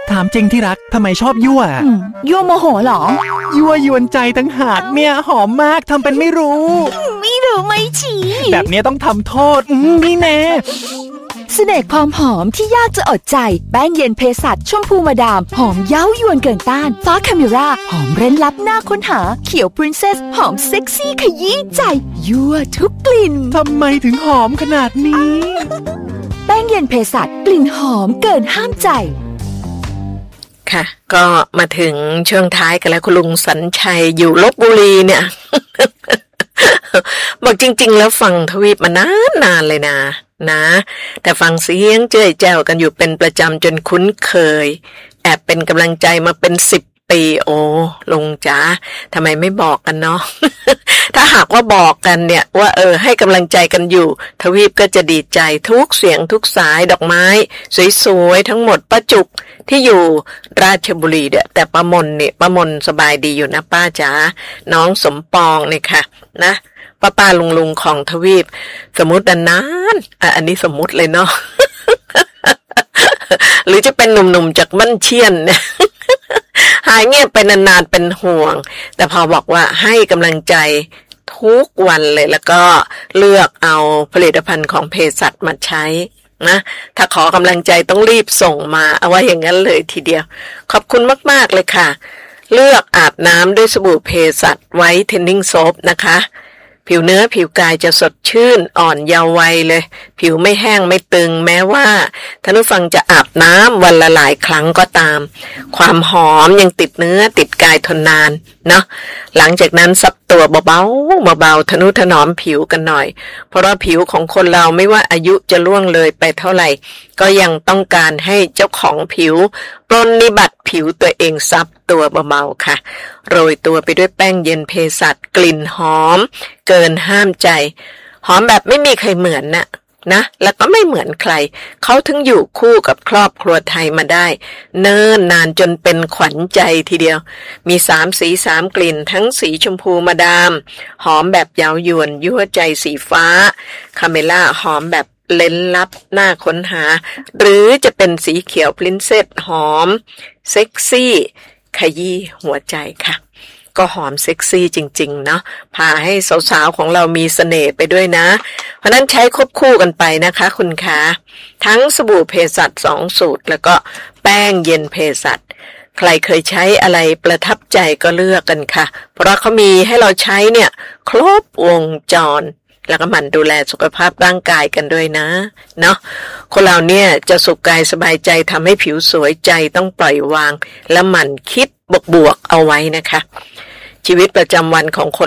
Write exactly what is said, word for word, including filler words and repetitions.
ถามจริงที่รักทำไมชอบยั่วยั่วโมโหเหรอยั่วยวนใจตั้งหากเนี่ยหอมมากทำเป็นไม่รู้ไม่รู้ไม่ชี้แบบนี้ต้องทำโทษนี่แน่เสน่ห์ความหอมที่ยากจะอดใจแป้งเย็นเภสัชชมพูมาดามหอมเย้ายวนเกินต้านฟ้าคาเมราหอมเร้นลับน่าค้นหาเขียวพรินเซสหอมเซ็กซี่ขยี้ใจยั่วทุกกลิ่นทำไมถึงหอมขนาดนี้แป้งเย็นเภสัชกลิ่นหอมเกินห้ามใจค่ะก็มาถึงช่วงท้ายกันแล้วคุณลุงสัญชัยอยู่ลพบุรีเนี่ย บอกจริงๆแล้วฟังทวีปมานานนานเลยนะนะแต่ฟังเสียงเจ้ยแจ้วกันอยู่เป็นประจำจนคุ้นเคยแอบเป็นกำลังใจมาเป็นสิบปีโอ้ลุงจ๋าทำไมไม่บอกกันเนาะ ถ้าหากว่าบอกกันเนี่ยว่าเออให้กำลังใจกันอยู่ทวีปก็จะดีใจทุกเสียงทุกสายดอกไม้สวยๆทั้งหมดป้าจุกที่อยู่ราชบุรีเนี่ยแต่ป้ามนเนี่ยป้ามนสบายดีอยู่นะป้าจ๋าน้องสมปองเนี่ยค่ะนะป้าป้าลุงลุงของทวีปสมมุตินานๆอ่ะอันนี้สมมุติเลยเนาะ หรือจะเป็นหนุ่มๆจากมั่นเชียนเนี่ย หายเงียบไปนานๆเป็นห่วงแต่พอบอกว่าให้กำลังใจทุกวันเลยแล้วก็เลือกเอาผลิตภัณฑ์ของเภสัชมาใช้นะถ้าขอกำลังใจต้องรีบส่งมาเอาไว้อย่างนั้นเลยทีเดียวขอบคุณมากๆเลยค่ะเลือกอาบน้ำด้วยสบู่เภสัชไวท์เทนนิ่งโซฟนะคะผิวเนื้อผิวกายจะสดชื่นอ่อนเยาว์วัยเลยผิวไม่แห้งไม่ตึงแม้ว่าท่านผู้ฟังจะอาบน้ำวันละหลายครั้งก็ตามความหอมยังติดเนื้อติดกายทนนานเนาะหลังจากนั้นซับตัวเบาๆเบาๆทนุถนอมผิวกันหน่อยเพราะว่าผิวของคนเราไม่ว่าอายุจะล่วงเลยไปเท่าไหร่ก็ยังต้องการให้เจ้าของผิวปรนนิบัติผิวตัวเองซับตัวเบาๆค่ะโรยตัวไปด้วยแป้งเย็นเภสัชกลิ่นหอมเกินห้ามใจหอมแบบไม่มีใครเหมือนน่ะนะแล้วก็ไม่เหมือนใครเขาถึงอยู่คู่กับครอบครัวไทยมาได้เนิ่นนานจนเป็นขวัญใจทีเดียวมีสามสีสามกลิ่นทั้งสีชมพูมาดามหอมแบบเย้ายวนยั่วใจสีฟ้าคาเมล่าหอมแบบเล้นลับน่าค้นหาหรือจะเป็นสีเขียวพรินเซสหอมเซ็กซี่ขยี้หัวใจค่ะก็หอมเซ็กซี่จริงๆเนาะพาให้สาวๆของเรามีเสน่ห์ไปด้วยนะเพราะนั้นใช้ควบคู่กันไปนะคะคุณคะทั้งสบู่เภสัชสองสูตรแล้วก็แป้งเย็นเภสัชใครเคยใช้อะไรประทับใจก็เลือกกันค่ะเพราะเขามีให้เราใช้เนี่ยครบวงจรแล้วก็หมั่นดูแลสุขภาพร่างกายกันด้วยนะเนาะคนเราเนี่ยจะสุขกายสบายใจทำให้ผิวสวยใจต้องปล่อยวางและหมั่นคิดบวกๆเอาไว้นะคะชีวิตประจำวันของคน